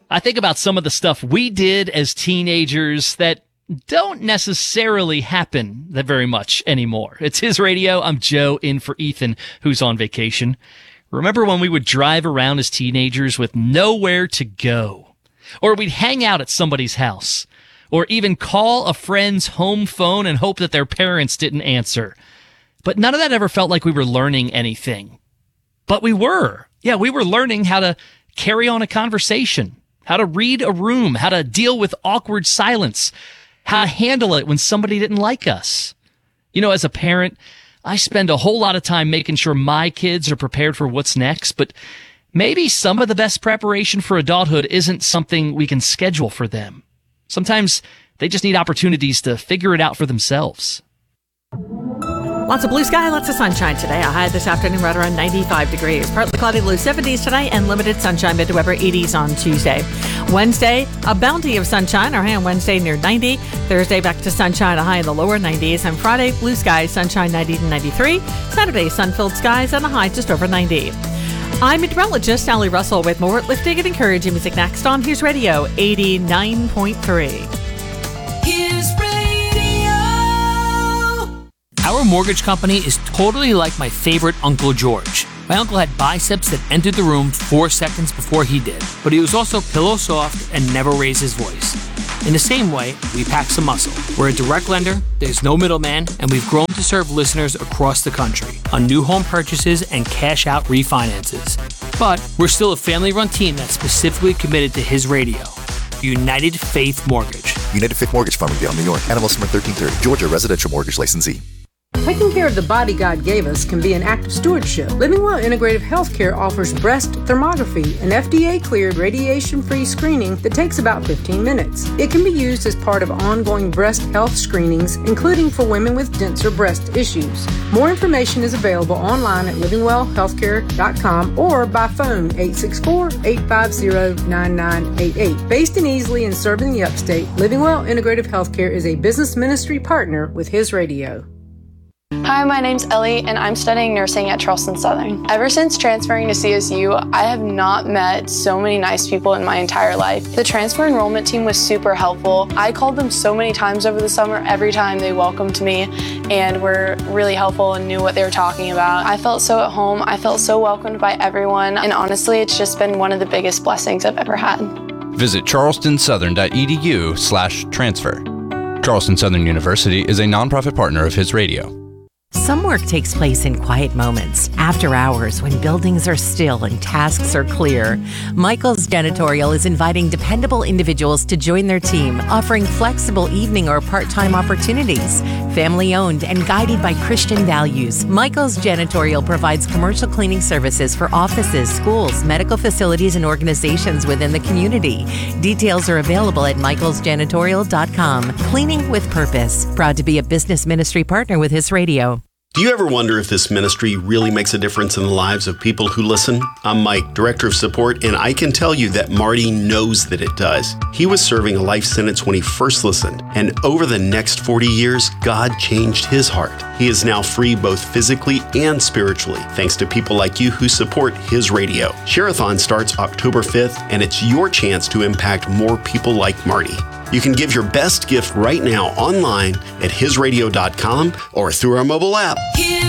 I think about some of the stuff we did as teenagers that don't necessarily happen that very much anymore. It's His Radio. I'm Joe, in for Ethan, who's on vacation. Remember when we would drive around as teenagers with nowhere to go? Or we'd hang out at somebody's house? Or even call a friend's home phone and hope that their parents didn't answer? But none of that ever felt like we were learning anything. But we were. Yeah, we were learning how to carry on a conversation, how to read a room, how to deal with awkward silence, how to handle it when somebody didn't like us. You know, as a parent, I spend a whole lot of time making sure my kids are prepared for what's next, but maybe some of the best preparation for adulthood isn't something we can schedule for them. Sometimes they just need opportunities to figure it out for themselves. Lots of blue sky, lots of sunshine today. A high this afternoon right around 95 degrees. Partly cloudy, low 70s today, and limited sunshine, mid to upper 80s on Tuesday. Wednesday, a bounty of sunshine. Our high on Wednesday near 90. Thursday, back to sunshine, a high in the lower 90s. And Friday, blue skies, sunshine 90 to 93. Saturday, sun-filled skies, and a high just over 90. I'm meteorologist Allie Russell with more lifting and encouraging music next on His Radio 89.3. His Radio. Our mortgage company is totally like my favorite Uncle George. My uncle had biceps that entered the room 4 seconds before he did, but he was also pillow soft and never raised his voice. In the same way, we pack some muscle. We're a direct lender, there's no middleman, and we've grown to serve listeners across the country on new home purchases and cash-out refinances. But we're still a family-run team that's specifically committed to His Radio. United Faith Mortgage. United Faith Mortgage, Farmingdale, New York. NMLS number 1330. Georgia Residential Mortgage Licensee. Taking care of the body God gave us can be an act of stewardship. Living Well Integrative Healthcare offers breast thermography, an FDA-cleared radiation-free screening that takes about 15 minutes. It can be used as part of ongoing breast health screenings, including for women with denser breast issues. More information is available online at livingwellhealthcare.com or by phone 864-850-9988. Based in Easley and serving the upstate, Living Well Integrative Healthcare is a business ministry partner with His Radio. Hi, my name's Ellie, and I'm studying nursing at Charleston Southern. Ever since transferring to CSU, I have not met so many nice people in my entire life. The transfer enrollment team was super helpful. I called them so many times over the summer. Every time they welcomed me and were really helpful and knew what they were talking about. I felt so at home. I felt so welcomed by everyone, and honestly, it's just been one of the biggest blessings I've ever had. Visit charlestonsouthern.edu/transfer. Charleston Southern University is a nonprofit partner of His Radio. Some work takes place in quiet moments, after hours, when buildings are still and tasks are clear. Michael's Janitorial is inviting dependable individuals to join their team, offering flexible evening or part-time opportunities. Family-owned and guided by Christian values, Michael's Janitorial provides commercial cleaning services for offices, schools, medical facilities, and organizations within the community. Details are available at michaelsjanitorial.com. Cleaning with purpose. Proud to be a business ministry partner with His Radio. Do you ever wonder if this ministry really makes a difference in the lives of people who listen? I'm Mike, Director of Support, and I can tell you that Marty knows that it does. He was serving a life sentence when he first listened, and over the next 40 years, God changed his heart. He is now free both physically and spiritually, thanks to people like you who support His Radio. Share-a-thon starts October 5th, and it's your chance to impact more people like Marty. You can give your best gift right now online at hisradio.com or through our mobile app.